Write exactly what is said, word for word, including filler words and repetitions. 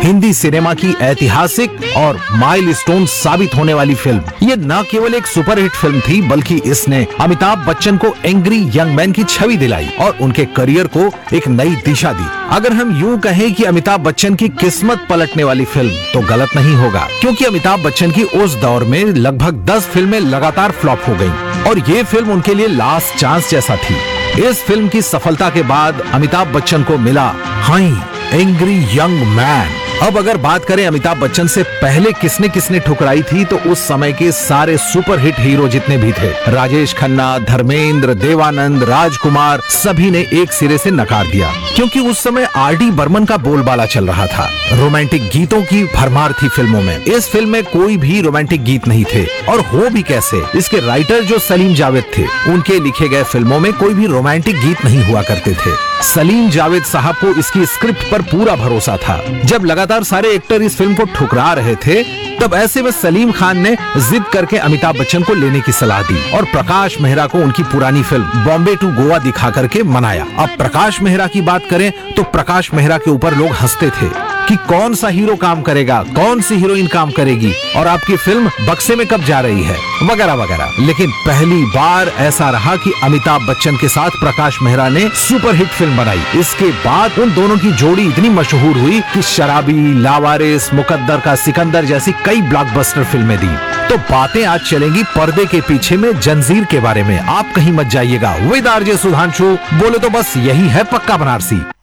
Hindi cinema की ऐतिहासिक और माइलस्टोन साबित होने वाली फिल्म। ये न केवल एक सुपरहिट फिल्म थी, बल्कि इसने अमिताभ बच्चन को एंग्री यंग मैन की छवि दिलाई और उनके करियर को एक नई दिशा दी। अगर हम यूं कहें कि अमिताभ बच्चन की किस्मत पलटने वाली फिल्म, तो गलत नहीं होगा, क्योंकि अमिताभ बच्चन की उस दौर में लगभग दस फिल्में लगातार फ्लॉप हो गईं और ये फिल्म उनके लिए लास्ट चांस जैसा थी। इस फिल्म की सफलता के बाद अमिताभ बच्चन को मिला हाई एंग्री यंग मैन। अब अगर बात करें अमिताभ बच्चन से पहले किसने किसने ठुकराई थी, तो उस समय के सारे सुपरहिट हीरो जितने भी थे, राजेश खन्ना, धर्मेंद्र, देवानंद, राजकुमार, सभी ने एक सिरे से नकार दिया, क्योंकि उस समय आर डी बर्मन का बोलबाला चल रहा था। रोमांटिक गीतों की भरमार थी फिल्मों में। इस फिल्म में कोई भी रोमांटिक गीत नहीं थे, और हो भी कैसे। इसके राइटर जो सलीम जावेद थे, उनके लिखे गए फिल्मों में कोई भी रोमांटिक गीत नहीं हुआ करते थे। सलीम जावेद साहब को इसकी स्क्रिप्ट पर पूरा भरोसा था। जब लगातार सारे एक्टर इस फिल्म को ठुकरा रहे थे, तब ऐसे में सलीम खान ने जिद करके अमिताभ बच्चन को लेने की सलाह दी और प्रकाश मेहरा को उनकी पुरानी फिल्म बॉम्बे टू गोवा दिखा करके मनाया। अब प्रकाश मेहरा की बात करें तो प्रकाश मेहरा के ऊपर लोग हंसते थे कि कौन सा हीरो काम करेगा, कौन सी हीरोइन काम करेगी, और आपकी फिल्म बक्से में कब जा रही है, वगैरह वगैरह। लेकिन पहली बार ऐसा रहा कि अमिताभ बच्चन के साथ प्रकाश मेहरा ने सुपरहिट फिल्म बनाई। इसके बाद उन दोनों की जोड़ी इतनी मशहूर हुई कि शराबी, लावारिस, मुकद्दर का सिकंदर जैसी कई ब्लॉकबस्टर फिल्में दी। तो बातें आज चलेंगी पर्दे के पीछे में जंजीर के बारे में। आप कहीं मत जाइएगा। विद आरजे सुधांशु, बोले तो बस यही है पक्का बनारसी।